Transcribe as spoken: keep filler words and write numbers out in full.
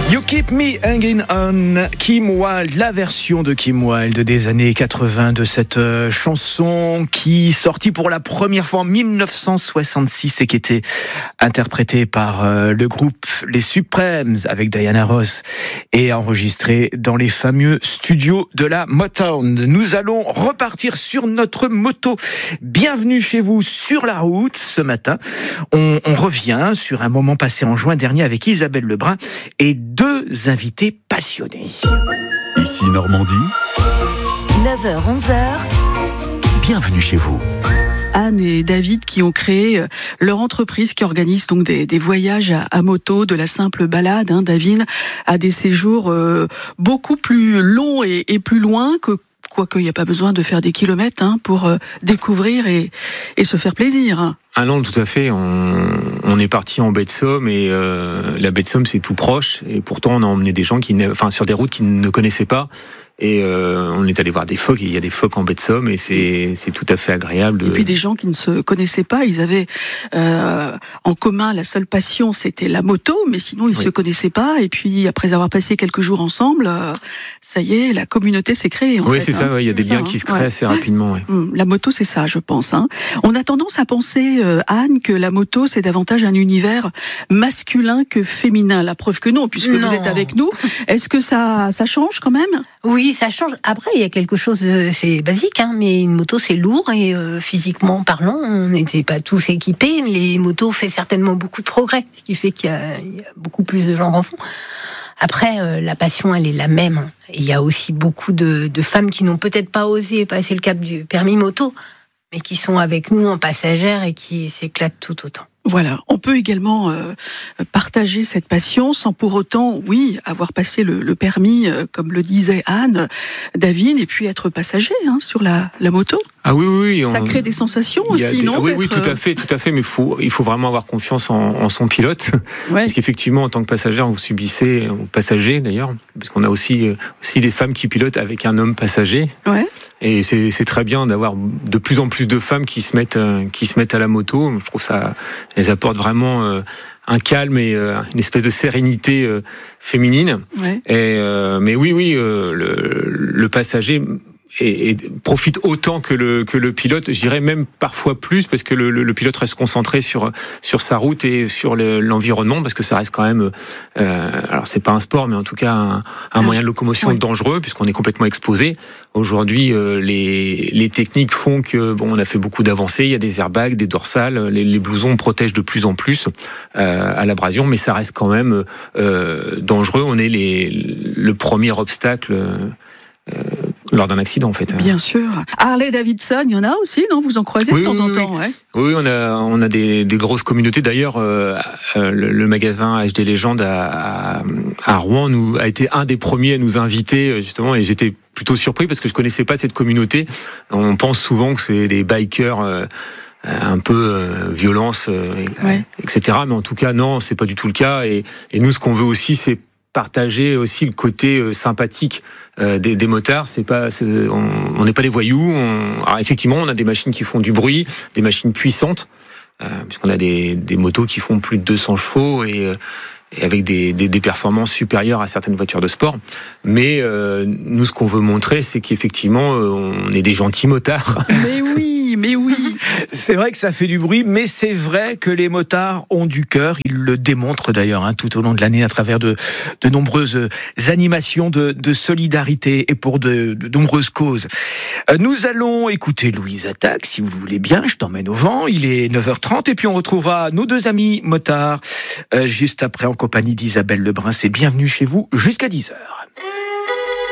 You Keep Me Hanging On, Kim Wilde, la version de Kim Wilde des années quatre-vingts de cette euh, chanson qui sortit pour la première fois en dix-neuf cent soixante-six et qui était interprétée par euh, le groupe Les Supremes avec Diana Ross et enregistrée dans les fameux studios de la Motown. Nous allons repartir sur notre moto. Bienvenue chez vous sur la route ce matin. On, on revient sur un moment passé en juin dernier avec Isabelle Lebrun et deux invités passionnés. Ici Normandie. neuf heures onze heures. Bienvenue chez vous. Anne et David qui ont créé leur entreprise qui organise donc des, des voyages à, à moto, de la simple balade. Hein, David a des séjours euh, beaucoup plus longs et, et plus loin que quoique il n'y a pas besoin de faire des kilomètres hein, pour euh, découvrir et, et se faire plaisir. Ah non, tout à fait. On, on est parti en baie de Somme et euh, la baie de Somme c'est tout proche et pourtant on a emmené des gens qui, enfin sur des routes qu'ils ne connaissaient pas. Et euh, on est allé voir des phoques, il y a des phoques en baie de Somme et c'est, c'est tout à fait agréable. De... Et puis des gens qui ne se connaissaient pas, ils avaient euh, en commun la seule passion, c'était la moto, mais sinon ils ne oui. se connaissaient pas. Et puis après avoir passé quelques jours ensemble, euh, ça y est, la communauté s'est créée. En oui, fait, c'est hein. ça, ouais, il y a des c'est liens ça, qui hein. se créent ouais. assez rapidement. Ouais. La moto, c'est ça, je pense. Hein. On a tendance à penser, euh, Anne, que la moto, c'est davantage un univers masculin que féminin. La preuve que non, puisque non. vous êtes avec nous. Est-ce que ça, ça change quand même ? Oui, ça change. Après, il y a quelque chose, de, c'est basique, hein, mais une moto, c'est lourd et euh, physiquement parlant, on n'était pas tous équipés. Les motos font certainement beaucoup de progrès, ce qui fait qu'il y a, il y a beaucoup plus de gens en font. Après, euh, la passion, elle est la même. Et il y a aussi beaucoup de, de femmes qui n'ont peut-être pas osé passer le cap du permis moto, mais qui sont avec nous en passagère et qui s'éclatent tout autant. Voilà, on peut également euh, partager cette passion sans pour autant, oui, avoir passé le, le permis, euh, comme le disait Anne, David, et puis être passager hein, sur la, la moto. Ah oui, oui, oui. Ça on... crée des sensations aussi, des... non Oui, oui, tout à fait, tout à fait. Mais faut, il faut vraiment avoir confiance en, en son pilote, ouais. Parce qu'effectivement, en tant que passager, vous subissez, ou passager d'ailleurs, parce qu'on a aussi aussi des femmes qui pilotent avec un homme passager. Ouais. Et c'est, c'est très bien d'avoir de plus en plus de femmes qui se mettent, qui se mettent à la moto. Je trouve ça, elles apportent vraiment euh, un calme et euh, une espèce de sérénité euh, féminine. Ouais. Et, euh, mais oui, oui, euh, le, le passager et, et profite autant que le que le pilote, je dirais même parfois plus, parce que le, le, le pilote reste concentré sur sur sa route et sur le, l'environnement, parce que ça reste quand même, euh, alors c'est pas un sport, mais en tout cas un, un moyen de locomotion oui. dangereux, puisqu'on est complètement exposé. Aujourd'hui, euh, les les techniques font que bon, on a fait beaucoup d'avancées. Il y a des airbags, des dorsales, les, les blousons protègent de plus en plus euh, à l'abrasion, mais ça reste quand même euh, dangereux. On est les le premier obstacle. Euh, lors d'un accident en fait. Bien sûr. Harley Davidson, il y en a aussi, non ? Vous en croisez oui, de temps oui, en oui. temps, ouais. Oui, on a on a des, des grosses communautés. D'ailleurs, euh, le, le magasin H D Legend à, à, à Rouen nous a été un des premiers à nous inviter justement, et j'étais plutôt surpris parce que je connaissais pas cette communauté. On pense souvent que c'est des bikers. Euh, un peu euh, violence, euh, ouais. et cetera. Mais en tout cas, non, c'est pas du tout le cas. Et, et nous, ce qu'on veut aussi, c'est partager aussi le côté euh, sympathique euh, des, des motards. C'est pas, c'est, on n'est pas des voyous. On, alors effectivement, on a des machines qui font du bruit, des machines puissantes, euh, puisqu'on a des, des motos qui font plus de deux cents chevaux et, euh, et avec des, des, des performances supérieures à certaines voitures de sport. Mais euh, nous, ce qu'on veut montrer, c'est qu'effectivement, euh, on est des gentils motards. Mais oui, mais oui. C'est vrai que ça fait du bruit, mais c'est vrai que les motards ont du cœur. Ils le démontrent d'ailleurs hein, tout au long de l'année à travers de, de nombreuses animations de, de solidarité et pour de, de nombreuses causes. Euh, nous allons écouter Louise Attaque, si vous le voulez bien. Je t'emmène au vent. Il est neuf heures trente et puis on retrouvera nos deux amis motards euh, juste après en compagnie d'Isabelle Lebrun. C'est bienvenue chez vous jusqu'à dix heures.